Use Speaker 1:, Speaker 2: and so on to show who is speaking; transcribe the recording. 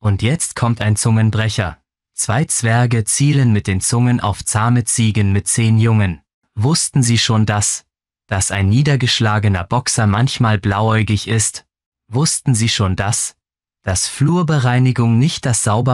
Speaker 1: Und jetzt kommt ein Zungenbrecher. 2 Zwerge zielen mit den Zungen auf zahme Ziegen mit 10 Jungen. Wussten Sie schon dass ein niedergeschlagener Boxer manchmal blauäugig ist? Wussten Sie schon dass Flurbereinigung nicht das